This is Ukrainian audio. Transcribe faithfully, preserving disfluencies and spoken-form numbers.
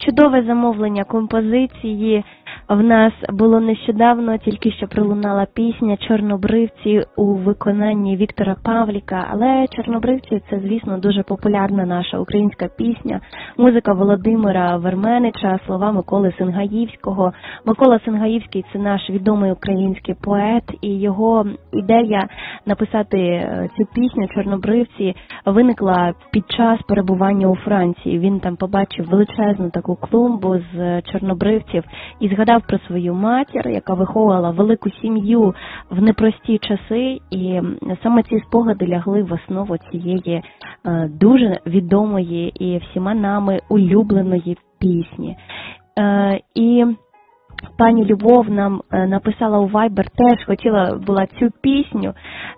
чудове замовлення композиції в нас було нещодавно, тільки що пролунала пісня «Чорнобривці» у виконанні Віктора Павліка. Але «Чорнобривці» – це, звісно, дуже популярна наша українська пісня. Музика Володимира Верменича, слова Миколи Сингаївського. Микола Сингаївський – це наш відомий український поет, і його ідея написати цю пісню «Чорнобривці» виникла під час перебування у Франції. Він там побачив величезну таку клумбу з чорнобривців і згадав про свою матір, яка виховувала велику сім'ю в непрості часи, і саме ці спогади лягли в основу цієї е, дуже відомої і всіма нами улюбленої пісні. Е, і пані Любов нам написала у Viber, теж хотіла була цю пісню.